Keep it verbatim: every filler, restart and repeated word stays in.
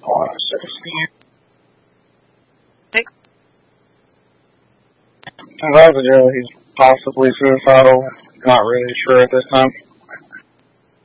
Oh, sixteen. As of Joe, he's possibly suicidal. Not really sure at this time.